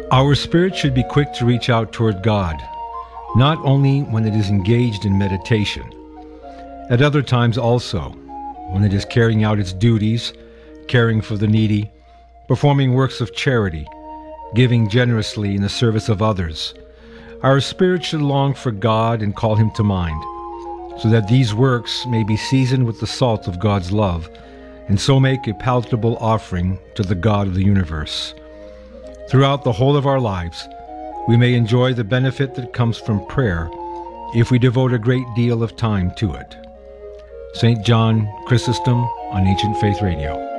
Our spirit should be quick to reach out toward God, not only when it is engaged in meditation. At other times also, when it is carrying out its duties, caring for the needy, performing works of charity, giving generously in the service of others. Our spirit should long for God and call Him to mind, so that these works may be seasoned with the salt of God's love, and so make a palatable offering to the God of the universe. Throughout the whole of our lives, we may enjoy the benefit that comes from prayer if we devote a great deal of time to it. St. John Chrysostom on Ancient Faith Radio.